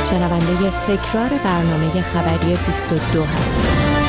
شنونده تکرار برنامه خبری 22 هستید.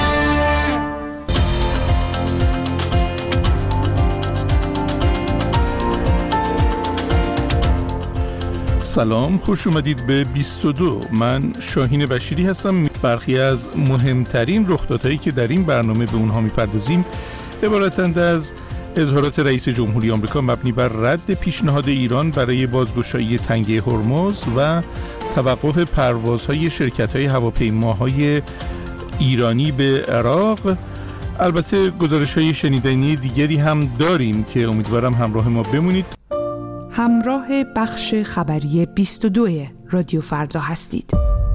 سلام، خوش اومدید به 22. من شاهین بشیری هستم. برخی از مهمترین رخدادهایی که در این برنامه به اونها میپردازیم عبارتند از اظهارات رئیس جمهوری آمریکا مبنی بر رد پیشنهاد ایران برای بازگشایی تنگه هرمز و توقف پروازهای شرکت‌های هواپیماهای ایرانی به عراق. البته گزارش‌های شنیدنی دیگری هم داریم که امیدوارم همراه ما بمونید. همراه بخش خبری 22 رادیو فردا هستید.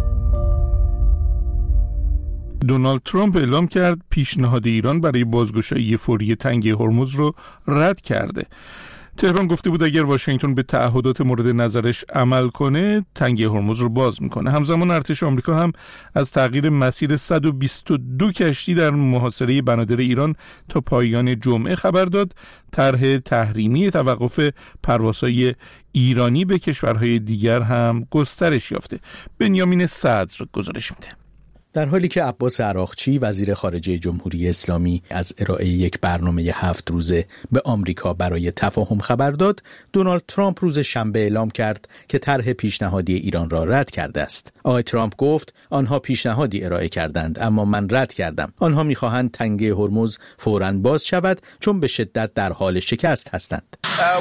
دونالد ترامپ اعلام کرد پیشنهاد ایران برای بازگشایی فوری تنگه هرمز رو رد کرده. تهران گفته بود اگر واشنگتن به تعهدات مورد نظرش عمل کنه تنگه هرمز رو باز میکنه. همزمان ارتش آمریکا هم از تغییر مسیر 122 کشتی در محاصره بنادر ایران تا پایان جمعه خبر داد. طرح تحریمی توقف پروازهای ایرانی به کشورهای دیگر هم گسترش یافته. بنیامین صدر گزارش میده. در حالی که عباس عراقچی وزیر خارجه جمهوری اسلامی از ارائه یک برنامه 7 روزه به آمریکا برای تفاهم خبر داد، دونالد ترامپ روز شنبه اعلام کرد که طرح پیشنهادی ایران را رد کرده است. آقای ترامپ گفت آنها پیشنهادی ارائه کردند اما من رد کردم. آنها می‌خواهند تنگه هرمز فوراً باز شود چون به شدت در حال شکست هستند.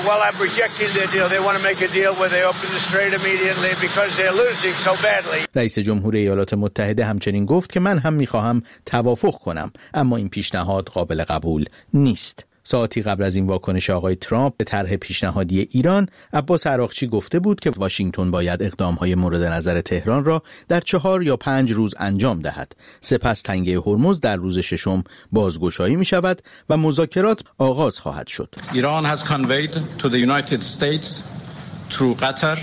رئیس جمهور ایالات متحده همچنین گفت که من هم می‌خواهم توافق کنم اما این پیشنهاد قابل قبول نیست. ساعتی قبل از این واکنش آقای ترامپ به طرح پیشنهادی ایران، عباس عراقچی گفته بود که واشنگتن باید اقدام‌های مورد نظر تهران را در 4 یا 5 روز انجام دهد. سپس تنگه هرمز در روز ششم بازگشایی می‌شود و مذاکرات آغاز خواهد شد. Iran has conveyed to the United States through Qatar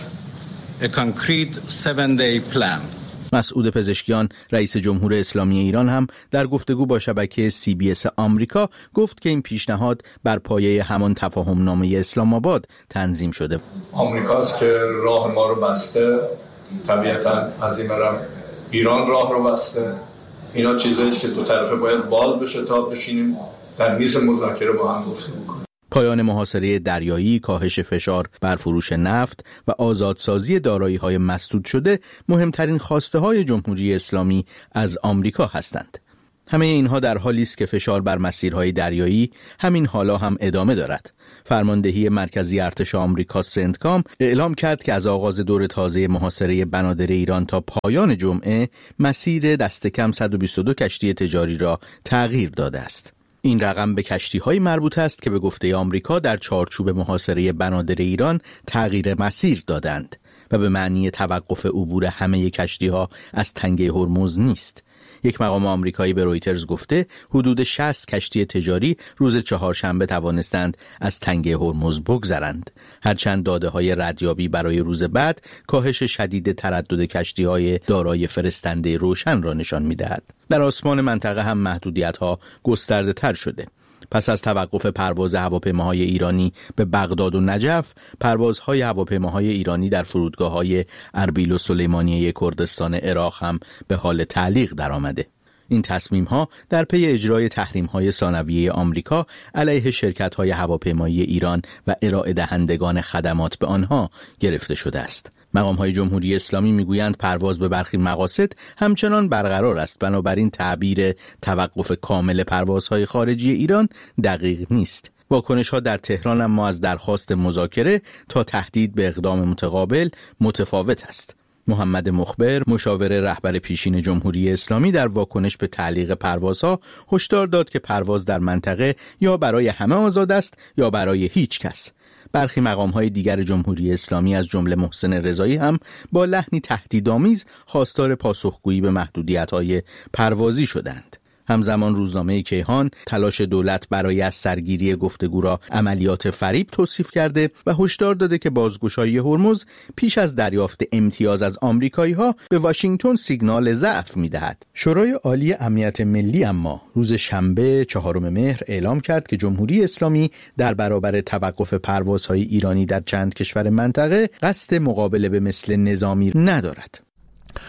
a concrete 7-day plan. مسعود پزشکیان رئیس جمهور اسلامی ایران هم در گفتگو با شبکه CBS آمریکا گفت که این پیشنهاد بر پایه همان تفاهم نامه اسلام آباد تنظیم شده. آمریکاست که راه ما رو بسته، طبیعتاً از این برم ایران راه رو بسته. اینا چیزاییست که دو طرفه باید باز بشه تا بشینیم در میز مذاکره با هم گفتگو کنیم. پایان محاصره دریایی، کاهش فشار بر فروش نفت و آزادسازی دارایی‌های مسدود شده مهمترین خواسته‌های جمهوری اسلامی از آمریکا هستند. همه اینها در حالی است که فشار بر مسیرهای دریایی همین حالا هم ادامه دارد. فرماندهی مرکزی ارتش آمریکا سنتکام اعلام کرد که از آغاز دور تازه محاصره بنادر ایران تا پایان جمعه مسیر دست کم 122 کشتی تجاری را تغییر داده است. این رقم به کشتی‌های مربوط است که به گفته آمریکا در چارچوب محاصره بنادر ایران تغییر مسیر دادند و به معنی توقف عبور همه کشتی‌ها از تنگه هرمز نیست. یک مقام آمریکایی به رویترز گفته حدود 60 کشتی تجاری روز چهارشنبه توانستند از تنگه هرمز بگذرند. هرچند داده‌های ردیابی برای روز بعد کاهش شدید تردد کشتی‌های دارای فرستنده روشن را نشان می‌دهد. در آسمان منطقه هم محدودیت‌ها گسترده‌تر شده. پس از توقف پرواز هواپیماهای ایرانی به بغداد و نجف، پروازهای هواپیماهای ایرانی در فرودگاه‌های اربیل و سلیمانیه کردستان عراق هم به حال تعلیق درآمده. این تصمیم‌ها در پی اجرای تحریم‌های ثانویه آمریکا علیه شرکت‌های هواپیمایی ایران و ارائه دهندگان خدمات به آنها گرفته شده است. مقام‌های جمهوری اسلامی می‌گویند پرواز به برخی مقاصد همچنان برقرار است، بنابراین تعبیر توقف کامل پروازهای خارجی ایران دقیق نیست. واکنش‌ها در تهران اما از درخواست مذاکره تا تهدید به اقدام متقابل متفاوت است. محمد مخبر، مشاور رهبر پیشین جمهوری اسلامی، در واکنش به تعلیق پروازها هشدار داد که پرواز در منطقه یا برای همه آزاد است یا برای هیچ کس. برخی مقام‌های دیگر جمهوری اسلامی از جمله محسن رضایی هم با لحنی تهدیدآمیز خواستار پاسخگویی به محدودیت‌های پروازی شدند. همزمان روزنامه کیهان تلاش دولت برای از سرگیری گفتگو را عملیات فریب توصیف کرده و هشدار داده که بازگشایی هرمز پیش از دریافت امتیاز از آمریکایی‌ها به واشنگتن سیگنال ضعف می‌دهد. شورای عالی امنیت ملی اما روز شنبه 4 مهر اعلام کرد که جمهوری اسلامی در برابر توقف پروازهای ایرانی در چند کشور منطقه قصد مقابله به مثل نظامی ندارد.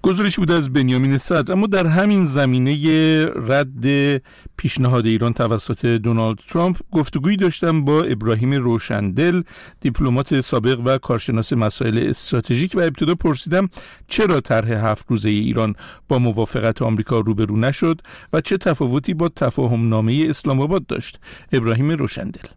گزارشی بود از بنیامین صدر. اما در همین زمینه رد پیشنهاد ایران توسط دونالد ترامپ گفتگویی داشتم با ابراهیم روشندل، دیپلمات سابق و کارشناس مسائل استراتژیک، و ابتدا پرسیدم چرا طرح 7 روزه ایران با موافقت آمریکا روبرو نشد و چه تفاوتی با تفاهم نامه اسلام آباد داشت. ابراهیم روشندل: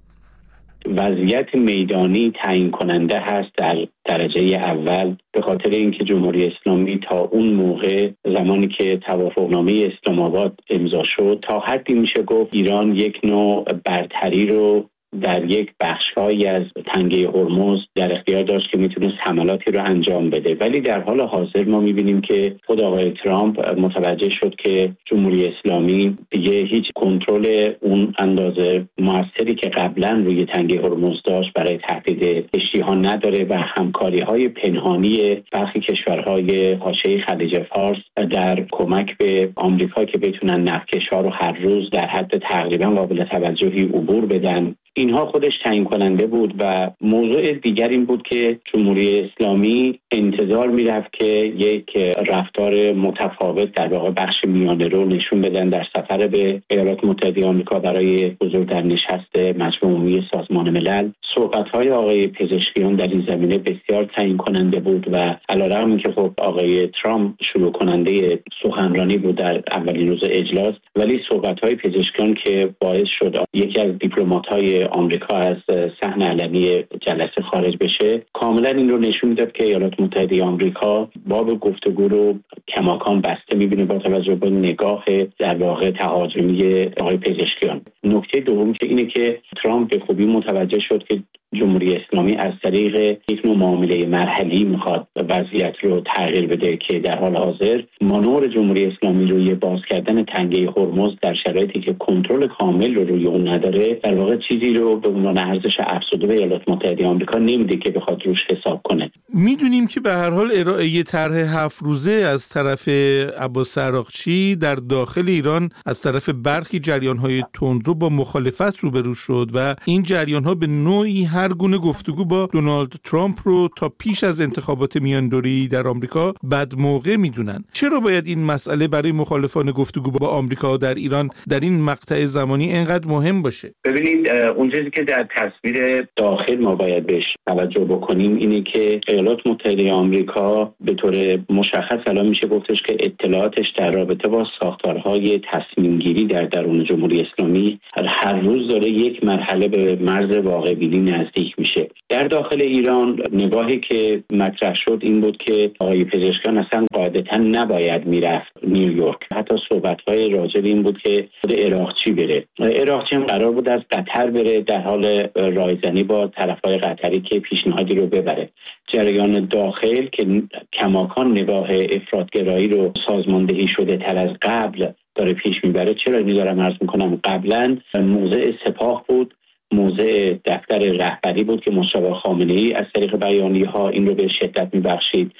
وضعیت میدانی تعیین کننده هست در درجه اول، به خاطر اینکه جمهوری اسلامی تا اون موقع زمانی که توافقنامه اسلام آباد امضا شد تا حدی میشه گفت ایران یک نوع برتری رو در یک بخش‌هایی از تنگه هرمز در اختیار داشت که میتونست حملاتی رو انجام بده. ولی در حال حاضر ما میبینیم که خود آقای ترامپ متوجه شد که جمهوری اسلامی دیگه هیچ کنترل اون اندازه موثری که قبلا روی تنگه هرمز داشت برای تهدید کشتی‌ها نداره و همکاری‌های پنهانی برخی کشورهای حاشیه خلیج فارس در کمک به آمریکا که بتونن نفتکش‌ها رو هر روز در حد تقریبا قابل توجهی عبور بدن، اینها خودش تعیین کننده بود. و موضوع دیگر این بود که جمهوری اسلامی انتظار میرفت که یک رفتار متفاوت در واقع بخش میانه رو نشون بدن در سفر به ایالات متحده آمریکا برای حضور در نشست مجمع عمومی سازمان ملل. صحبت‌های آقای پزشکیان در این زمینه بسیار تعیین کننده بود و علیرغم اینکه خب آقای ترامپ شروع کننده سخنرانی بود در اولین روز اجلاس، ولی صحبت‌های پزشکیان که باعث شد یکی از دیپلمات‌های آمریکا از صحن علنی جلسه خارج بشه، کاملا این رو نشون میداد که ایالات متحده آمریکا باب گفتگو رو کماکان بسته می‌بینه با توجه به نگاه در واقع تهاجمی آقای پزشکیان. نکته دوم که اینه که ترامپ به خوبی متوجه شد که جمهوری اسلامی از طریق یک نوع معامله مرحلی میخواد وضعیت رو تغییر بده که در حال حاضر مانور جمهوری اسلامی روی باز کردن تنگه هرمز در شرایطی که کنترل کامل رو روی اون نداره در واقع چیزی رو به عنوان ارزش افزوده به ایالات متحده آمریکا نمیده که بخواد روش حساب کنه. میدونیم که به هر حال ارائه طرح 7 روزه از طرف عباس عراقچی در داخل ایران از طرف برخی جریان‌های تندرو با مخالفت روبرو شد و این جریان‌ها به نوعی هر گونه گفتگو با دونالد ترامپ رو تا پیش از انتخابات میاندوری در آمریکا بد موقع میدونن. چرا باید این مسئله برای مخالفان گفتگو با آمریکا در ایران در این مقطع زمانی اینقدر مهم باشه؟ ببینید، اون چیزی که در تصویر داخل ما باید بهش توجه بکنیم اینه که ایالات متحده آمریکا به طور مشخص الان میشه گفتش که اطلاعاتش در رابطه با ساختارهای تصمیم گیری در درون جمهوری اسلامی هر روز داره یک مرحله به مرز واقع بینی نزدیک میشه. در داخل ایران نگاهی که مطرح شد این بود که آقای پزشکیان اصلا قاعدتا نباید میرفت نیویورک. حتی صحبت‌های راجع به این بود که خود عراقچی بره. عراقچی هم قرار بود از قطر بره در حال رایزنی با طرف‌های قطری که پیشنهادی رو ببره. جریان داخل که کماکان نگاه افراط‌گرایی رو سازماندهی شده تر از قبل داره پیش میبره. چرا اینو دارم عرض میکنم؟ قبلا موضع سپاه بود، موضع دفتر رهبری بود که مصطفی خامنه‌ای از طریق بیانیه‌ها این رو به شدت میبخشید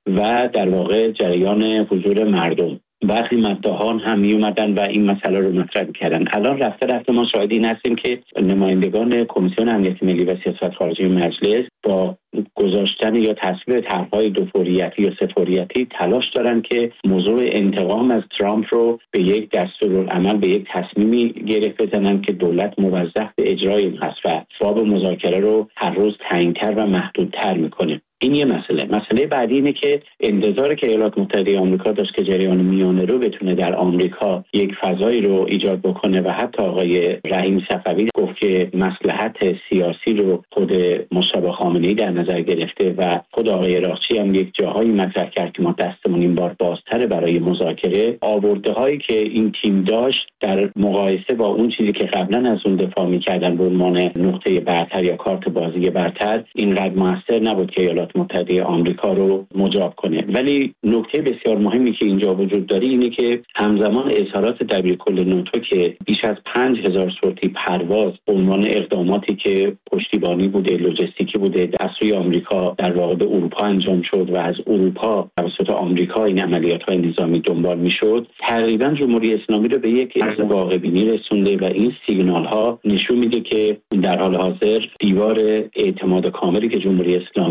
و در واقع جریان حضور مردم. برخی مداحان هم می اومدن و این مسئله رو مطرح کردن. الان رفته ما شاهد این هستیم که نمایندگان کمیسیون امنیت ملی و سیاست خارجی مجلس با گذاشتن یا تصویب طرح‌های دوفوریتی یا سه‌فوریتی تلاش دارن که موضوع انتقام از ترامپ رو به یک دستورالعمل، به یک تصمیمی گره بزنن که دولت موظف به اجرای این هست و باب مذاکره رو هر روز تعیین‌تر و محدودتر میکنه. این یه مسئله بعدی اینه که انتظاری که ایالات متحده آمریکا داشت که جریان میانه رو بتونه در آمریکا یک فضایی رو ایجاد بکنه و حتی آقای رحیم صفوی گفت که مصلحت سیاسی رو خود مصطفی خامنه‌ای در نظر گرفته و خود آقای عراقچی هم یک جاهایی مطرح کرد که ما دستمون این بار بازتره برای مذاکره. آورده‌هایی که این تیم داشت در مقایسه با اون چیزی که قبلا از اون دفاع می‌کردن به عنوان نقطه برتر یا کارت بازی برتر اینقدر موثر نبود که ایالات متحده آمریکا رو مجاب کنه. ولی نکته بسیار مهمی که اینجا وجود داره اینه که همزمان اظهارات دبیرکل ناتو که بیش از 5000 سورتی پرواز به عنوان اقداماتی که پشتیبانی بوده، لوجستیکی بوده از سوی آمریکا در واقع به اروپا انجام شد و از اروپا توسط آمریکا این عملیات‌های نظامی دنبال می‌شد، تقریبا جمهوری اسلامی رو به یک عرض واقع‌بینی رسونده و این سیگنال‌ها نشون میده که در حال حاضر دیوار اعتماد کاملی که جمهوری اسلامی به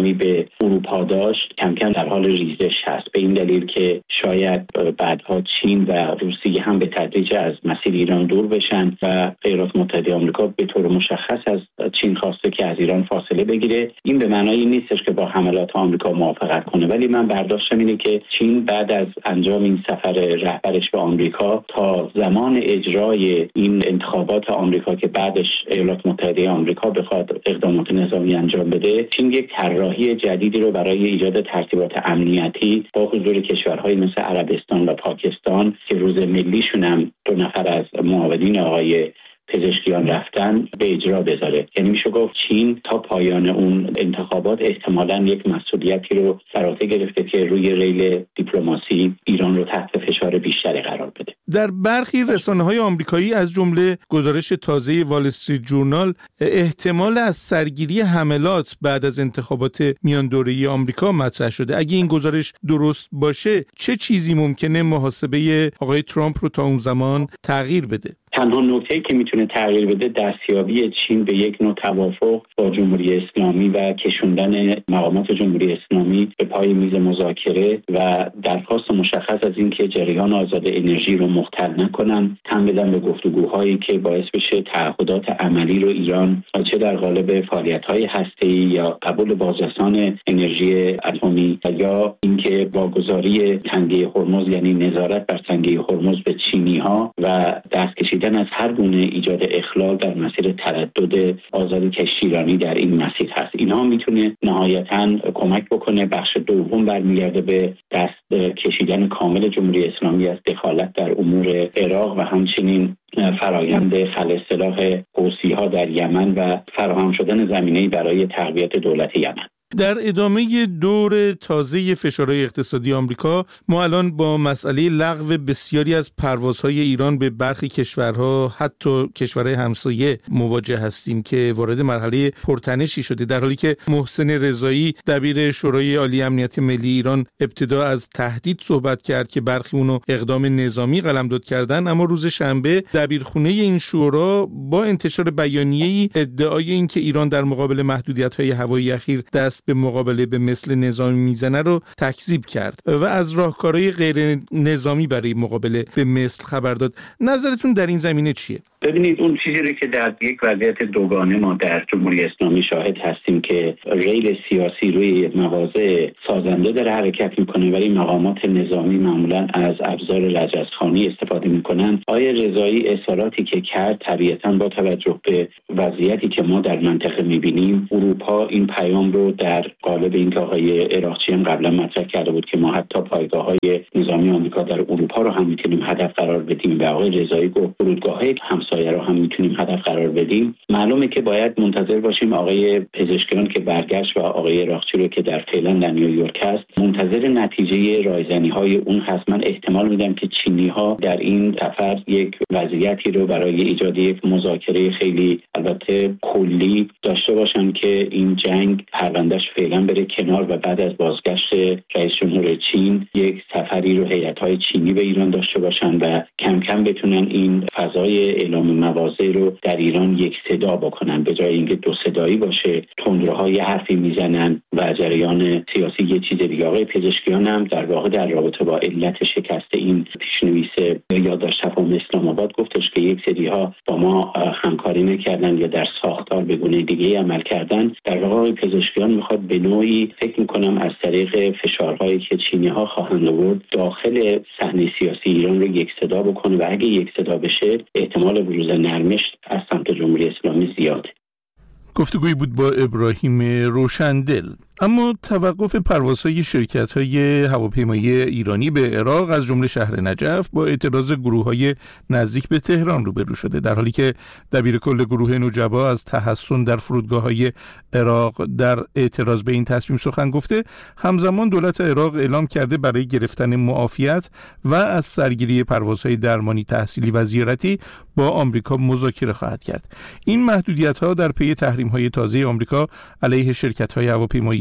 اروپا داشت کم کم در حال ریزش هست، به این دلیل که شاید بعدها چین و روسیه هم به تدریج از مسیر ایران دور بشن و ایالات متحده آمریکا به طور مشخص از چین خواسته که از ایران فاصله بگیره. این به معنای نیستش که با حملات آمریکا موافقت کنه، ولی من برداشتم اینه که چین بعد از انجام این سفر رهبرش به آمریکا تا زمان اجرای این انتخابات آمریکا که بعدش ایالات متحده آمریکا بخواد اقدامات نظامی انجام بده، چین یک طراحی جدیدی رو برای ایجاد ترتیبات امنیتی با حضور کشورهای مثل عربستان و پاکستان که روز ملیشون هم 2 نفر از معاونین آقای پزشکیان رفتن به اجرا بذاره. یعنی میشه گفت چین تا پایان اون انتخابات احتمالاً یک مسئولیتی رو بر عهده گرفته که روی ریل دیپلماسی ایران رو تحت فشار بیشتری قرار بده. در برخی رسانه‌های آمریکایی از جمله گزارش تازه وال استریت جورنال احتمال از سرگیری حملات بعد از انتخابات میان دوره‌ای آمریکا مطرح شده. اگه این گزارش درست باشه چه چیزی ممکنه محاسبه آقای ترامپ رو تا اون زمان تغییر بده؟ تنها نکته‌ای که میتونه تغییر بده دستیابی چین به یک نوع توافق با جمهوری اسلامی و کشوندن مقامات جمهوری اسلامی به پای میز مذاکره و درخواست مشخص از این که جریان آزاد انرژی رو مختل نکنن، تن بدن به گفتگوهایی که باعث بشه تعهدات عملی رو ایران چه در قالب فعالیت‌های هسته‌ای یا قبول بازرسان انرژی اتمی و یا اینکه واگذاری تنگه هرمز یعنی نظارت بر تنگه هرمز به چینی‌ها و دستکشی از هر گونه ایجاد اخلال در مسیر تردد آزاد کشتی ایرانی در این مسیر هست. اینها میتونه نهایتاً کمک بکنه. بخش دوم برمیگرده به دست کشیدن کامل جمهوری اسلامی از دخالت در امور عراق و همچنین فرایند خلع سلاح حوثی‌ها در یمن و فراهم شدن زمینه‌ای برای تقویت دولت یمن. در ادامه دور تازه فشارهای اقتصادی آمریکا ما الان با مسئله لغو بسیاری از پروازهای ایران به برخی کشورها حتی کشورهای همسایه مواجه هستیم که وارد مرحله پرتنشی شده، در حالی که محسن رضایی دبیر شورای عالی امنیت ملی ایران ابتدا از تهدید صحبت کرد که برخی اونو اقدام نظامی قلمداد کردن، اما روز شنبه دبیرخونه این شورا با انتشار بیانیه‌ای ادعای این که ایران در مقابل محدودیت‌های هوایی اخیر دست به مقابله به مثل نظامی میزنه رو تکذیب کرد و از راهکارهای غیر نظامی برای مقابله به مثل خبر داد. نظرتون در این زمینه چیه؟ ببینید اون چیزی رو که در یک وضعیت دوگانه ما در جمهوری اسلامی شاهد هستیم که ریل سیاسی روی مواضع سازنده داره حرکت میکنه ولی مقامات نظامی معمولا از ابزار رجزخوانی استفاده میکنن. آقای رضایی اظهاراتی که کرد طبیعتاً با توجه به وضعیتی که ما در منطقه میبینیم، اروپا این پیام رو در قالب اینکه آقای عراقچی هم قبلا مطرح کرده بود که ما حتی پایگاه‌های نظامی آمریکا در اروپا رو هم میتونیم هدف قرار بدیم و آقای رضایی گفت فرودگاه‌های همسایه رو هم میتونیم هدف قرار بدیم. معلومه که باید منتظر باشیم آقای پزشکیان که برگشت و آقای عراقچی رو که در فعلا در نیویورک است منتظر نتیجه رایزنی‌های اون هست. من احتمال میدم که چینی‌ها در این سفر یک وضعیتی رو برای ایجاد یک مذاکره خیلی البته کلی داشته باشن که این جنگ پروندهش فعلا بره کنار و بعد از بازگشت رئیس جمهور چین یک سفری رو هیئت‌های چینی به ایران داشته باشن و کم کم بتونن این فضای اعلام مواضع رو در ایران یک صدا بکنن، به جای اینکه دو صدایی باشه تندروهای حرفی میزنن و جریان سیاسی یه چیز دیگه. آقای پزشکیان هم در واقع در رابطه با علت شکست این پیشنویس یادداشت تفاهم اسلام آباد گفتش که یک سری‌ها با ما همکاری نکردن یا در ساختار به گونه دیگه عمل کردن. در واقع آقای پزشکیان میخواد به نوعی فکر میکنم از طریق فشارهایی که چینی‌ها خواهند آورد داخل صحنه سیاسی ایران رو یک صدا بکنه و اگه یک صدا بشه احتمال بروز نرمش از سمت جمهوری اسلامی زیاده. گفتگویی بود با ابراهیم روشندل. اما توقف پروازهای شرکت‌های هواپیمایی ایرانی به عراق از جمله شهر نجف با اعتراض گروه‌های نزدیک به تهران روبرو شده، در حالی که دبیرکل گروه نجبا از تحصن در فرودگاه‌های عراق در اعتراض به این تصمیم سخن گفته. همزمان دولت عراق اعلام کرده برای گرفتن معافیت و از سرگیری پروازهای درمانی، تحصیلی و زیارتی با آمریکا مذاکره خواهد کرد. این محدودیت‌ها در پی تحریم‌های تازه آمریکا علیه شرکت‌های هواپیمایی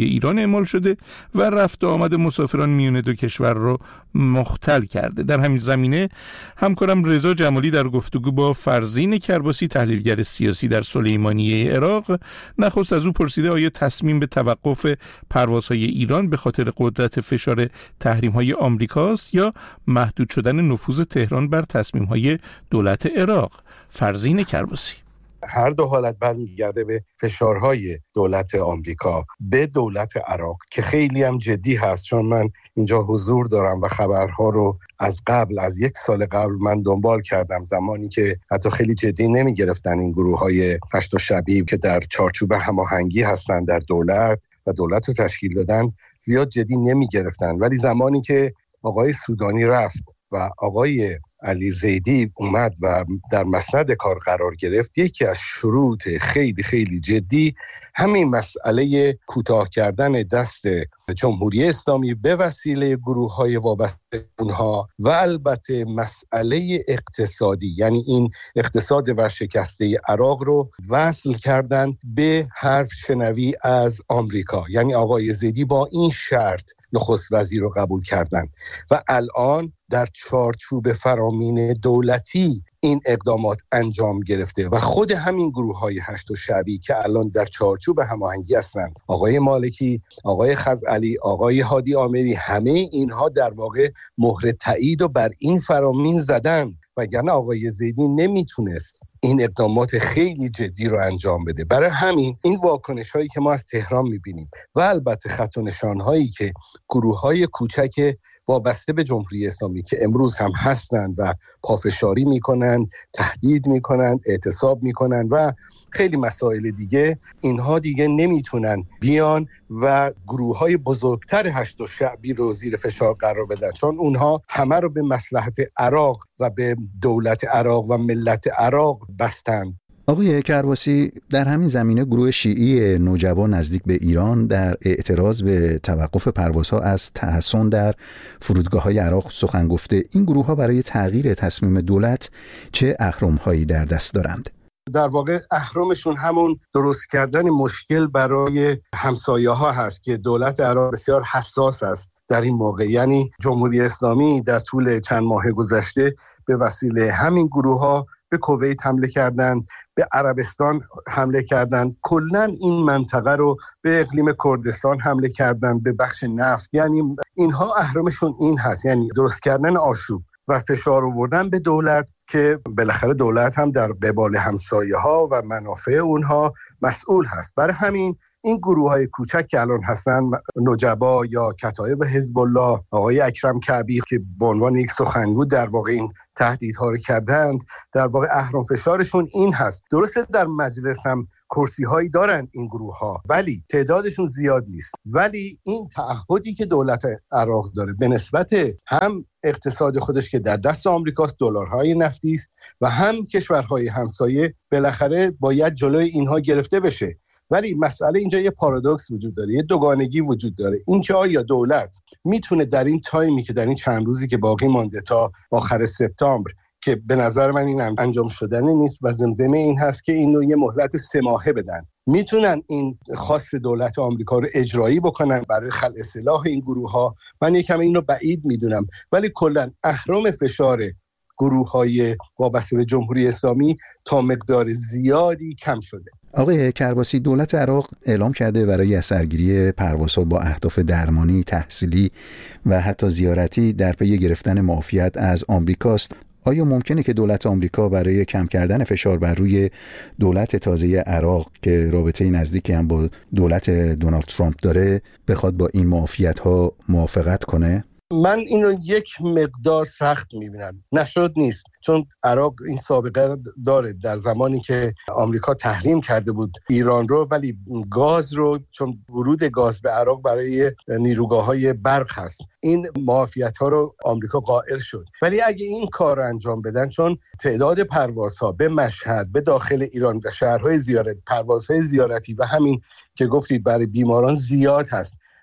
ایران اعمال شده و رفت و آمد مسافران میون دو کشور رو مختل کرده. در همین زمینه همکارم رضا جمالی در گفتگو با فرزین کرباسی تحلیلگر سیاسی در سلیمانیه عراق نخست از او پرسیده آیا تصمیم به توقف پروازهای ایران به خاطر قدرت فشار تحریم‌های آمریکاست یا محدود شدن نفوذ تهران بر تصمیم‌های دولت عراق. فرزین کرباسی: هر دو حالت برمیگرده به فشارهای دولت آمریکا به دولت عراق که خیلی هم جدی هست، چون من اینجا حضور دارم و خبرها رو از قبل، از 1 سال قبل من دنبال کردم، زمانی که حتی خیلی جدی نمی گرفتن این گروه‌های هشت شبیه که در چارچوب هماهنگی هستن در دولت و دولت رو تشکیل دادن، زیاد جدی نمی گرفتن. ولی زمانی که آقای سودانی رفت و آقای علی زیدی اومد و در مسند کار قرار گرفت، یکی از شروط خیلی خیلی جدی همین مسئله کوتاه کردن دست جمهوری اسلامی به وسیله گروه‌های وابسته اونها و البته مسئله اقتصادی، یعنی این اقتصاد ورشکسته عراق رو وصل کردن به حرف شنوی از آمریکا. یعنی آقای زیدی با این شرط نخست وزیر رو قبول کردن و الان در چارچوب فرامین دولتی این اقدامات انجام گرفته و خود همین گروه‌های هشت شعبی که الان در چارچوب هماهنگی هستند، آقای مالکی، آقای خزعلی، آقای هادی آمری، همه اینها در واقع مهر تایید و بر این فرامین زدن، وگرنه آقای زیدی نمیتونست این اقدامات خیلی جدی رو انجام بده. برای همین این واکنش هایی که ما از تهران میبینیم و البته خط و نشان هایی که گروه های کوچک وابسته به جمهوری اسلامی که امروز هم هستند و پافشاری میکنند، تهدید میکنند، اعتصاب میکنند و خیلی مسائل دیگه، اینها دیگه نمیتونن بیان و گروه‌های بزرگتر هشت شعبی رو زیر فشار قرار بدن، چون اونها همه رو به مصلحت عراق و به دولت عراق و ملت عراق بستند. آقای کرباسی، در همین زمینه گروه شیعی نوجبا نزدیک به ایران در اعتراض به توقف پروازها از تحصن در فرودگاه‌های عراق سخن گفته. این گروه‌ها برای تغییر تصمیم دولت چه اهرم‌هایی در دست دارند؟ در واقع اهرمشون همون درست کردن مشکل برای همسایه‌ها هست که دولت عراق بسیار حساس است در این موقع. یعنی جمهوری اسلامی در طول چند ماه گذشته به وسیله همین گروه‌ها به کویت حمله کردند، به عربستان حمله کردند، کلاً این منطقه رو به اقلیم کردستان حمله کردند، به بخش نفت. یعنی اینها اهرمشون این هست، یعنی درست کردن آشوب و فشار آوردن به دولت که بالاخره دولت هم در قبال همسایه‌ها و منافع اونها مسئول هست. برای همین این گروه‌های کوچک که الان هستن، نجبا یا کتایب حزب الله، آقای اکرم کعبی که به عنوان یک سخنگو در واقع این تهدیدها رو کردند، در واقع اهرم فشارشون این هست. درسته در مجلس هم کرسی هایی دارن این گروه ها، ولی تعدادشون زیاد نیست. ولی این تعهدی که دولت عراق داره به نسبت هم اقتصاد خودش که در دست آمریکاست، دلارهای نفتی است، و هم کشورهای همسایه، بالاخره باید جلوی اینها گرفته بشه. ولی مسئله اینجا یه پارادوکس وجود داره، یه دوگانگی وجود داره. این که آیا دولت میتونه در این تایمی که در این چند روزی که باقی مانده تا آخر سپتامبر، که به نظر من این انجام شدنی نیست و زمزمه این هست که اینو یه مهلت 3 ماهه بدن، میتونن این خواست دولت آمریکا رو اجرایی بکنن برای خلع سلاح این گروه ها؟ من یکم این رو بعید میدونم. ولی کلا اهرم فشار گروه‌های وابسته به جمهوری اسلامی تا مقدار زیادی کم شده. آقای کرباسی، دولت عراق اعلام کرده برای اثرگیری پروازها با اهداف درمانی، تحصیلی و حتی زیارتی در پی گرفتن معافیت از آمریکاست. آیا ممکنه که دولت آمریکا برای کم کردن فشار بر روی دولت تازه عراق که رابطه نزدیکی هم با دولت دونالد ترامپ داره بخواد با این معافیت‌ها موافقت کنه؟ من اینو یک مقدار سخت میبینم. نشد نیست، چون عراق این سابقه داره. در زمانی که آمریکا تحریم کرده بود ایران رو، ولی گاز رو، چون ورود گاز به عراق برای نیروگاه‌های برق هست، این معافیت‌ها رو آمریکا قائل شد. ولی اگه این کار رو انجام بدن، چون تعداد پروازها به مشهد، به داخل ایران و شهرهای زیارت، پروازهای زیارتی و همین که گفتید برای بیماران زیاد هست،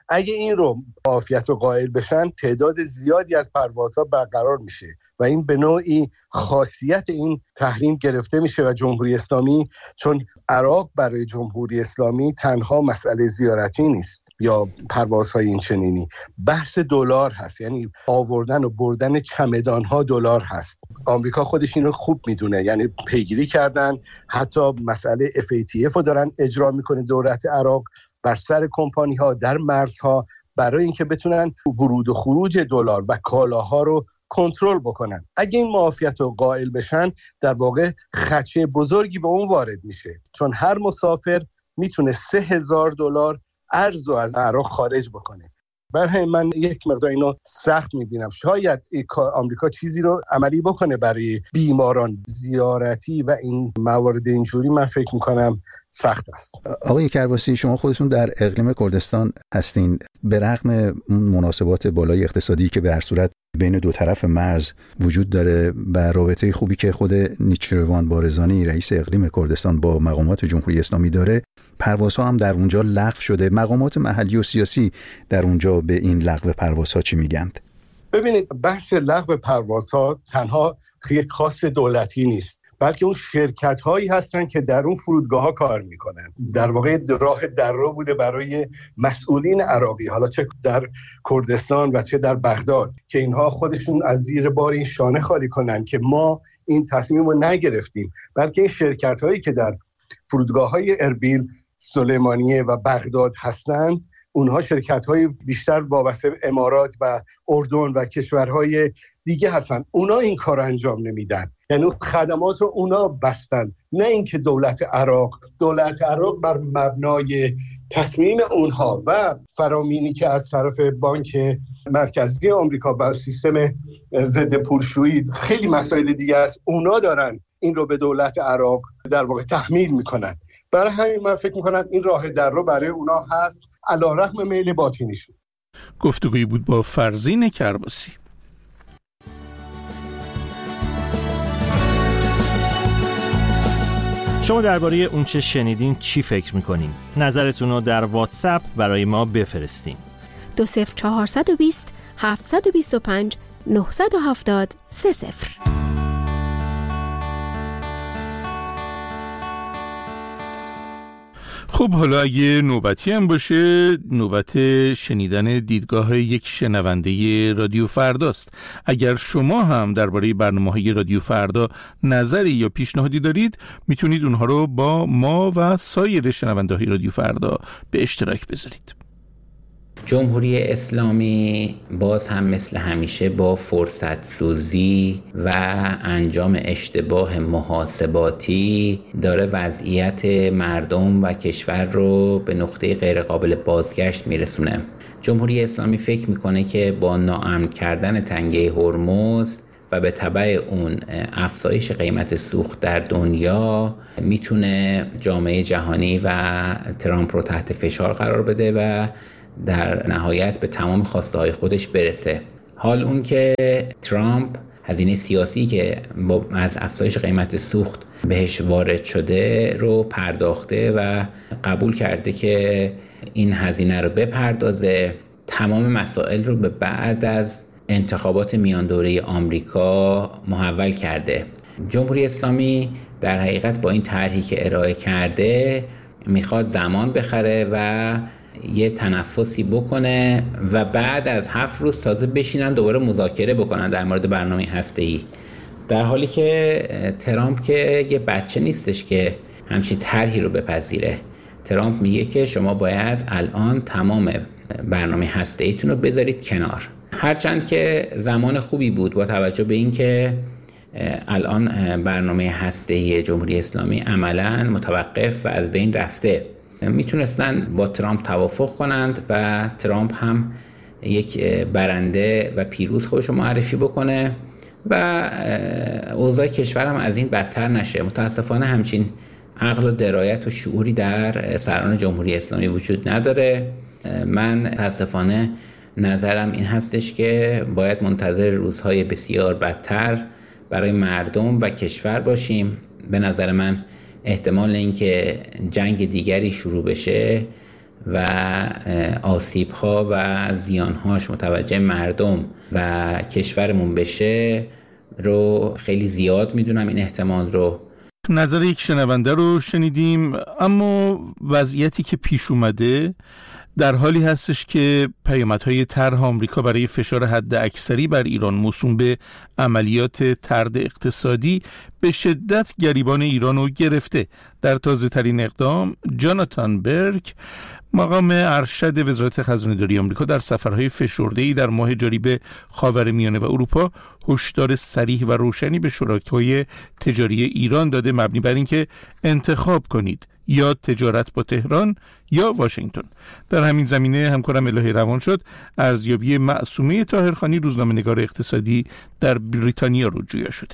اگه این رو عافیت رو قائل بشن، تعداد زیادی از پروازها برقرار میشه و این به نوعی خاصیت این تحریم گرفته میشه و جمهوری اسلامی، چون عراق برای جمهوری اسلامی تنها مسئله زیارتی نیست یا پروازهای این چنینی، بحث دلار هست، یعنی آوردن و بردن چمدانها دلار هست. آمریکا خودش این رو خوب میدونه، یعنی پیگیری کردن، حتی مسئله FATF رو دارن اجرا میکنه دولت عراق بر سر کمپانی ها در مرزها، برای اینکه بتونن ورود و خروج دلار و کالاها رو کنترل بکنن. اگه این معافیت رو قائل بشن، در واقع خدشه بزرگی به اون وارد میشه، چون هر مسافر میتونه $3,000 ارز رو از عراق خارج بکنه. برای من یک مقدار اینو سخت میبینم. شاید آمریکا چیزی رو عملی بکنه برای بیماران زیارتی و این موارد اینجوری، من فکر میکنم سخت است. آقای کرباسی، شما خودتون در اقلیم کردستان هستین. به رغم مناسبات بالای اقتصادی که به هر صورت بین دو طرف مرز وجود داره و رابطه خوبی که خود نیچروان بارزانی رئیس اقلیم کردستان با مقامات جمهوری اسلامی داره، پروازها هم در اونجا لغو شده. مقامات محلی و سیاسی در اونجا به این لغو پروازها چی میگند؟ ببینید، بحث لغو پروازها تنها یک خاص دولتی نیست، بلکه اون شرکت هایی هستن که در اون فرودگاه ها کار میکنن. در واقع راه دررو بوده برای مسئولین عراقی، حالا چه در کردستان و چه در بغداد، که اینها خودشون از زیر بار این شانه خالی کنن که ما این تصمیم رو نگرفتیم، بلکه این شرکت هایی که در فرودگاه های اربیل، سلیمانیه و بغداد هستند، اونها شرکت‌های بیشتر وابسته به امارات و اردن و کشورهای دیگه هستن. اونا این کار انجام نمیدن، یعنی خدمات رو اونا بستن، نه اینکه دولت عراق بر مبنای تصمیم اونها و فرامینی که از طرف بانک مرکزی آمریکا و سیستم ضد پولشویی، خیلی مسائل دیگه است، اونا دارن این رو به دولت عراق در واقع تحمیل میکنن. برای همین من فکر میکنم این راه در رو برای اونا هست، علیرغم میل باطنیشون. گفتگویی بود با فرزین کرباسی. شما درباره اون چه شنیدین چی فکر میکنین؟ نظرتون رو در واتساپ برای ما بفرستین. 20420 725 970 30. خب حالا اگه نوبتی هم باشه، نوبت شنیدن دیدگاه یک شنونده رادیو فرداست. اگر شما هم درباره برنامه‌های رادیو فردا نظری یا پیشنهادی دارید، میتونید اونها رو با ما و سایر شنونده‌های رادیو فردا به اشتراک بذارید. جمهوری اسلامی باز هم مثل همیشه با فرصت سوزی و انجام اشتباه محاسباتی داره وضعیت مردم و کشور رو به نقطه غیر قابل بازگشت میرسونه. جمهوری اسلامی فکر میکنه که با ناامن کردن تنگه هرمز و به تبع اون افزایش قیمت سوخت در دنیا میتونه جامعه جهانی و ترامپ رو تحت فشار قرار بده و در نهایت به تمام خواسته های خودش برسه. حال اون که ترامپ هزینه سیاسی که از افزایش قیمت سوخت بهش وارد شده رو پرداخته و قبول کرده که این هزینه رو بپردازه، تمام مسائل رو به بعد از انتخابات میان دوره آمریکا محول کرده. جمهوری اسلامی در حقیقت با این طرحی که ارائه کرده میخواد زمان بخره و یه تنفسی بکنه و بعد از 7 روز تازه بشینن دوباره مذاکره بکنن در مورد برنامه هسته‌ای، در حالی که ترامپ که یه بچه نیستش که همچین طرحی رو بپذیره. ترامپ میگه که شما باید الان تمام برنامه هسته‌ایتون رو بذارید کنار. هرچند که زمان خوبی بود با توجه به این که الان برنامه هسته‌ای جمهوری اسلامی عملاً متوقف و از بین رفته، میتونستن با ترامپ توافق کنند و ترامپ هم یک برنده و پیروز خودشو معرفی بکنه و اوضاع کشور هم از این بدتر نشه. متاسفانه همچین عقل و درایت و شعوری در سران جمهوری اسلامی وجود نداره. من متاسفانه نظرم این هستش که باید منتظر روزهای بسیار بدتر برای مردم و کشور باشیم. به نظر من احتمال اینکه جنگ دیگری شروع بشه و آسیب‌ها و زیان‌هاش متوجه مردم و کشورمون بشه رو خیلی زیاد میدونم این احتمال رو. نظر یک شنونده رو شنیدیم، اما وضعیتی که پیش اومده در حالی هستش که پیامدهای طرح آمریکا برای فشار حد اکثری بر ایران موسوم به عملیات طرد اقتصادی به شدت گریبان ایران رو گرفته. در تازه ترین اقدام جاناتان برک، مقام ارشد وزارت خزانه‌داری آمریکا، در سفرهای فشرده‌ای در ماه جاری به خاورمیانه و اروپا هشدار صریح و روشنی به شرکای تجاری ایران داده، مبنی بر اینکه انتخاب کنید یا تجارت با تهران یا واشنگتن. در همین زمینه همکارم الهی روان شد ارزیابی معصومه طاهرخانی، روزنامه‌نگار اقتصادی در بریتانیا رو جویا شده.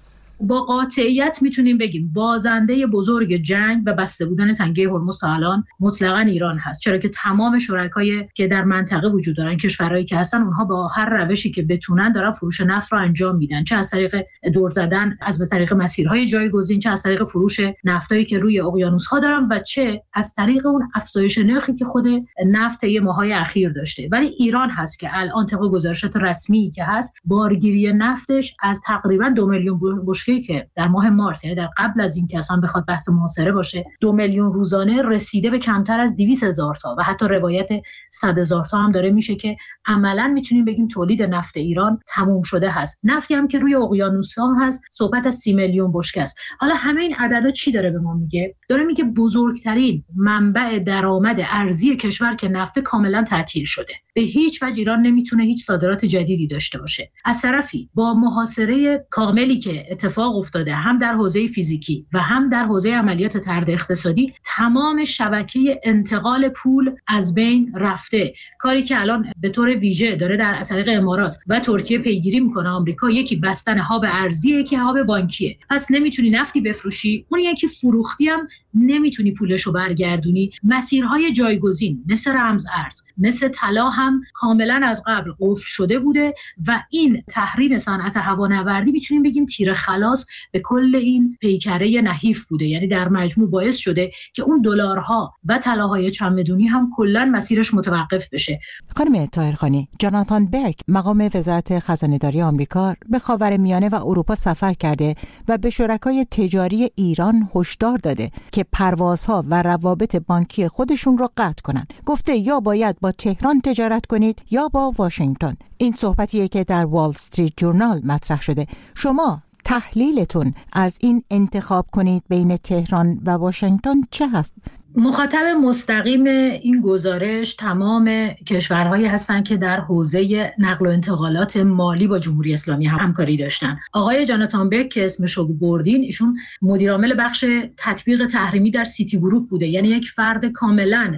با قاطعیت میتونیم بگیم بازنده بزرگ جنگ و بسته بودن تنگه هرمز تا الان مطلقاً ایران هست، چرا که تمام شرکایی که در منطقه وجود دارن، کشورهایی که هستن، اونها با هر روشی که بتونن دارن فروش نفت رو انجام میدن، چه از طریق دور زدن از طریق مسیرهای جایگزین، چه از طریق فروش نفتایی که روی اقیانوس‌ها دارن و چه از طریق اون افزایش نرخی که خود نفت یه ماهای اخیر داشته. ولی ایران هست که الان طبق گزارشات رسمی که هست بارگیری نفتش از تقریباً 2 میلیون که در ماه مارس، یعنی در قبل از این که اصلا بخواد بحث محاصره باشه، 2 میلیون روزانه رسیده به کمتر از 200,000 تا و حتی روایت 100,000 تا هم داره میشه که عملاً میتونیم بگیم تولید نفت ایران تموم شده هست. نفتی هم که روی اقیانوس‌ها هست صحبت از 30 میلیون بشکه است. حالا همه این عددا چی داره به ما میگه؟ داره میگه بزرگترین منبع درآمد ارزی کشور که نفت کاملاً تعطیل شده. به هیچ وجه ایران نمیتونه هیچ صادرات جدیدی داشته باشه. از طرفی با محاصره کاملی که اتفاق افتاده هم در حوزه فیزیکی و هم در حوزه عملیات طرد اقتصادی، تمام شبکه انتقال پول از بین رفته. کاری که الان به طور ویژه داره در طریق امارات و ترکیه پیگیری میکنه آمریکا، یکی بستن هاب ارزیه، یکی هاب بانکیه. پس نمیتونی نفتی بفروشی، اون یکی فروختی هم نمیتونی پولشو برگردونی. مسیرهای جایگزین مثل رمز ارز، مثل طلا هم کاملا از قبل قفل شده بوده و این تحریم صنعت هوانوردی میتونیم بگیم تیر خلاص به کل این پیکره نحیف بوده. یعنی در مجموع باعث شده که اون دلارها و طلاهای چمدونی هم کلا مسیرش متوقف بشه. خانم طاهرخانی، جاناتان برک، مقام وزارت خزانه‌داری آمریکا، به خاورمیانه و اروپا سفر کرده و به شرکای تجاری ایران هشدار داده که پروازها و روابط بانکی خودشون رو قطع کنن. گفته یا باید با تهران تجارت کنید یا با واشنگتن. این صحبتیه که در وال استریت جورنال مطرح شده. شما تحلیلتون از این انتخاب کنید بین تهران و واشنگتن چه هست؟ مخاطب مستقیم این گزارش تمام کشورهایی هستند که در حوزه نقل و انتقالات مالی با جمهوری اسلامی همکاری داشتن. آقای جاناتان برک که اسمشو بردین، ایشون مدیر عامل بخش تطبیق تحریمی در سیتی گروپ بوده، یعنی یک فرد کاملا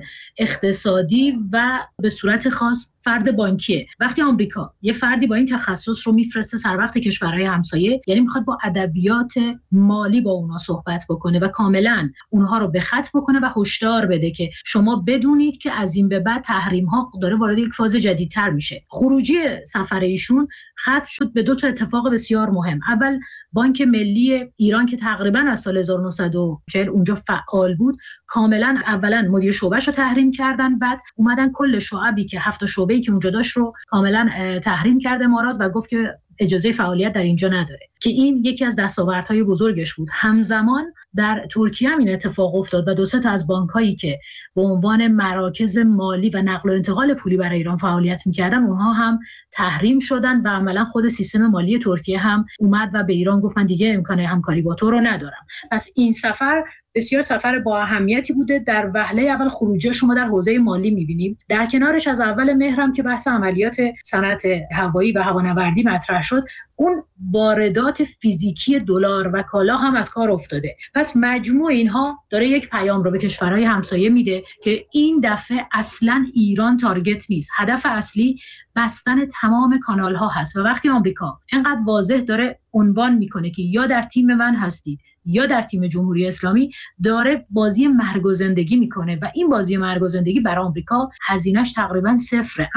اقتصادی و به صورت خاص فرد بانکیه. وقتی آمریکا یه فردی با این تخصص رو میفرسته سر وقت کشورهای همسایه، یعنی میخواد با ادبیات مالی با اونها صحبت بکنه و کاملا اونها رو به خط بکنه و هشدار بده که شما بدونید که از این به بعد تحریم ها داره وارد یک فاز جدیدتر میشه. خروجی سفر ایشون ختم شد به 2 تا اتفاق بسیار مهم. اول بانک ملی ایران که تقریبا از سال 1940 اونجا فعال بود، کاملا اولا مدیر شعبهش رو تحریم کردن، بعد اومدن کل شعبی که 7 شعبه‌ای که اونجا داشت رو کاملا تحریم کرد امارات و گفت که اجازه فعالیت در اینجا نداره، که این یکی از دستاوردهای بزرگش بود. همزمان در ترکیه هم این اتفاق افتاد و 2-3 تا از بانک‌هایی که به عنوان مراکز مالی و نقل و انتقال پولی برای ایران فعالیت می‌کردن، اونها هم تحریم شدن و عملاً خود سیستم مالی ترکیه هم اومد و به ایران گفت من دیگه امکان همکاری با تو رو ندارم. پس این سفر بسیار سفر با اهمیتی بوده. در وهله اول خروجی شما در حوزه مالی می‌بینیم. در کنارش از اول مهر هم که بحث عملیات صنعت هوایی و هوانوردی مطرح شد، اون واردات فیزیکی دلار و کالا هم از کار افتاده. پس مجموع اینها داره یک پیام رو به کشورهای همسایه میده که این دفعه اصلاً ایران تارگت نیست. هدف اصلی بستن تمام کانال ها هست و وقتی آمریکا اینقدر واضح داره عنوان میکنه که یا در تیم من هستید یا در تیم جمهوری اسلامی، داره بازی مرگ و زندگی میکنه و این بازی مرگ و زندگی برای آمریکا هزینه‌اش تقریبا 0. اما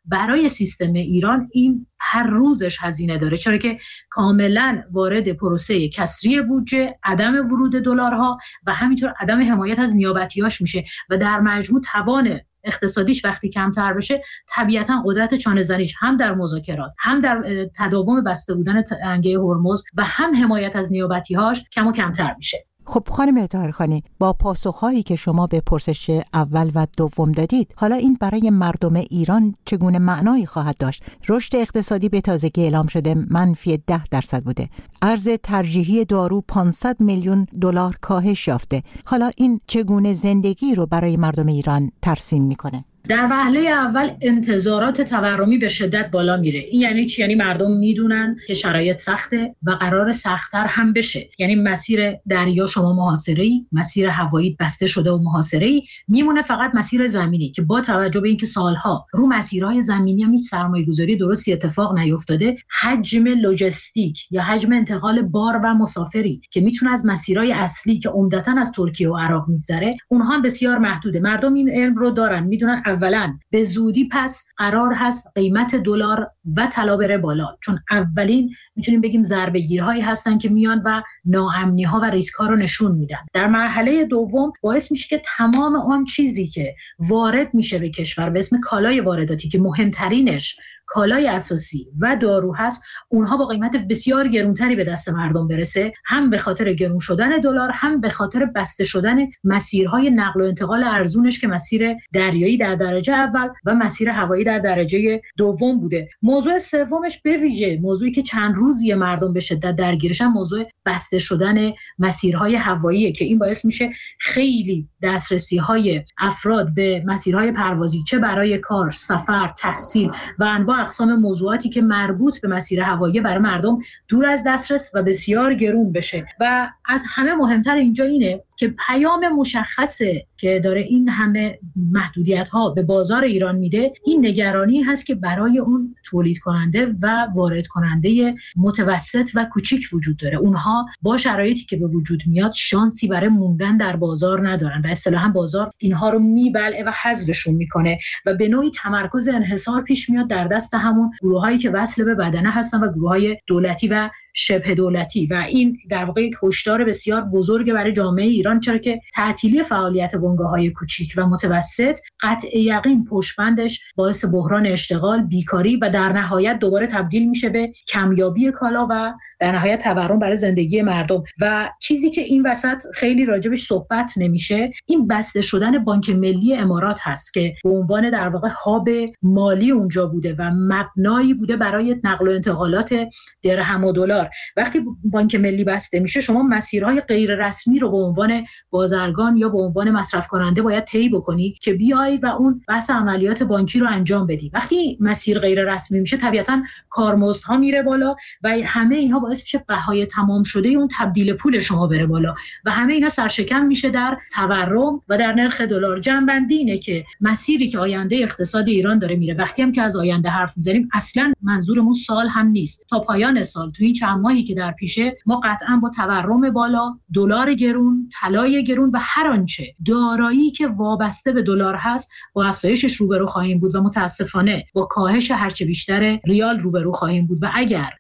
برای سیستم ایران این هر روزش هزینه داره، چرا که کاملا وارد پروسه کسری بودجه، عدم ورود دلارها و همینطور عدم حمایت از نیابتیاش میشه و در مجموع توان اقتصادیش وقتی کمتر بشه طبیعتا قدرت چانه‌زنیش هم در مذاکرات، هم در تداوم بسته بودن تنگه هرمز و هم حمایت از نیابتی‌هاش کم و کمتر میشه. خب خانم طاهرخانی، با پاسخهایی که شما به پرسش اول و دوم دادید، حالا این برای مردم ایران چگونه معنایی خواهد داشت؟ رشد اقتصادی به تازگی اعلام شده منفی 10% بوده. ارز ترجیحی دارو 500 میلیون دلار کاهش یافته. حالا این چگونه زندگی رو برای مردم ایران ترسیم میکنه؟ در وهله اول انتظارات تورمی به شدت بالا میره. این یعنی چی؟ یعنی مردم میدونن که شرایط سخته و قرار سخت‌تر هم بشه. یعنی مسیر دریا شما محاصره‌ای، مسیر هوایی بسته شده و محاصره‌ای، میمونه فقط مسیر زمینی که با توجه به اینکه سالها رو مسیرهای زمینی هم هیچ سرمایه‌گذاری درستی اتفاق نیفتاده، حجم لوجستیک یا حجم انتقال بار و مسافری که میتونه از مسیرهای اصلی که عمدتاً از ترکیه و عراق میگذره، اونها هم بسیار محدوده. مردم این علم رو دارن، میدونن اولا به زودی پس قرار هست قیمت دلار و طلا بره بالا، چون اولین میتونیم بگیم ضربه‌گیرهایی هستن که میان و ناامنی‌ها و ریسک‌ها رو نشون میدن. در مرحله دوم باعث میشه که تمام آن چیزی که وارد میشه به کشور به اسم کالای وارداتی که مهمترینش کالای اساسی و دارو هست، اونها با قیمت بسیار گرانتری به دست مردم برسه، هم به خاطر گران شدن دلار، هم به خاطر بسته شدن مسیرهای نقل و انتقال ارزونش که مسیر دریایی در درجه اول و مسیر هوایی در درجه دوم بوده. موضوع سومش به ویژه موضوعی که چند روزی مردم به شدت درگیرشن، موضوع بسته شدن مسیرهای هواییه که این باعث میشه خیلی دسترسی‌های افراد به مسیرهای پروازی، چه برای کار، سفر، تحصیل و انواع اقسام موضوعاتی که مربوط به مسیر هوایی برای مردم دور از دسترس و بسیار گرون بشه. و از همه مهمتر اینجا اینه که پیام مشخصه که داره این همه محدودیت‌ها به بازار ایران میده، این نگرانی هست که برای اون تولید کننده و وارد کننده متوسط و کوچیک وجود داره. اونها با شرایطی که به وجود میاد شانسی برای موندن در بازار ندارن و اصطلاحاً بازار اینها رو میبلعه و حذفشون میکنه و به نوعی تمرکز انحصار پیش میاد در دست همون گروهایی که وصل به بدنه هستن و گروههای دولتی و شبه دولتی. و این در واقع یک هشدار بسیار بزرگ برای جامعه ایران، چرا که تعطیلی فعالیت بنگاه‌های کوچیک و متوسط قطع یقین پشتبندش باعث بحران اشتغال، بیکاری و در نهایت دوباره تبدیل میشه به کمیابی کالا و در نهایت تورم برای زندگی مردم. و چیزی که این وسط خیلی راجبش صحبت نمیشه، این بسته شدن بانک ملی امارات هست که به عنوان در واقع هاب مالی اونجا بوده و مبنایی بوده برای نقل و انتقالات درهم و دلار. وقتی بانک ملی بسته میشه، شما مسیرهای غیر رسمی رو به عنوان بازرگان یا به عنوان مصرف کننده باید طی بکنی که بیای و اون بحث عملیات بانکی رو انجام بدی. وقتی مسیر غیر رسمی میشه، طبیعتاً کارمزدها میره بالا و همه اینها باعث میشه بهای تمام شده اون تبدیل پول شما بره بالا و همه اینا سرشکن میشه در تورم و در نرخ دلار. جنبندی اینه که مسیری که آینده اقتصاد ایران داره میره، وقتی هم که از آینده حرف میزنیم اصلا منظورمون سال هم نیست، تا پایان سال، تو این چند ماهی که در پیشه، ما قطعا با تورم بالا، دلار گرون، طلای گرون و هر آنچه دارایی که وابسته به دلار هست با افزایشش روبرو خواهیم بود و متاسفانه با کاهش هرچه بیشتر ریال روبرو خواهیم بود. و اگر